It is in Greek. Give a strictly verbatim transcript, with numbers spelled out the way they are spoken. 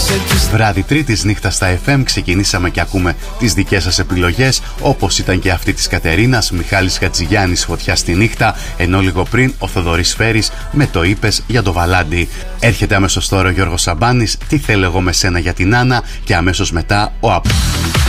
Βράδυ Τρίτης, νύχτα στα εφ εμ, ξεκινήσαμε και ακούμε τις δικές σας επιλογές, όπως ήταν και αυτή της Κατερίνας, Μιχάλης Χατζηγιάννης, Φωτιά στη νύχτα, ενώ λίγο πριν ο Θοδωρής Φέρης με το είπες για το Βαλάντι. Έρχεται αμέσως τώρα ο Γιώργος Σαμπάνης, Τι θέλω εγώ με σένα για την Άννα, και αμέσως μετά ο Απ.